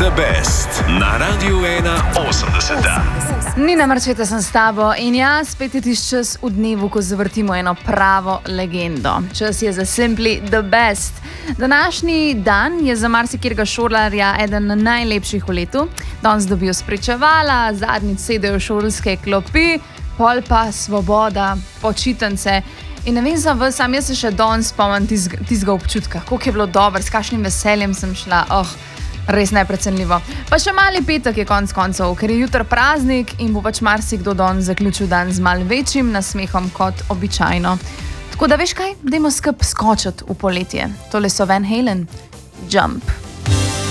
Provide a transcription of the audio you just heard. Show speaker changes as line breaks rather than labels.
The Best na Radiu 1 80.
Nina Marčeta sem s tabo in spet je tisti čas v dnevu, ko zavrtimo eno pravo legendo. Čas je za Simply The Best. Današnji dan je za marsikjerega šolarja eden najlepših v letu. Danes dobijo spričevala, zadnjič sedejo v šolske klopi, pol pa svoboda, počitnice. In ne vem za vas, sam jaz se še danes spomnim tistega občutka, koliko je bilo dobro, s kakšnim veseljem sem šla. Res neprecenljivo. Pa še mali petek je konec koncev, ker je jutri praznik in bo pač marsikdo danes zaključil dan z mal večjim nasmehom kot običajno. Tako da veš kaj, dajmo skupaj skočiti v poletje. Tole so Van Halen, Jump.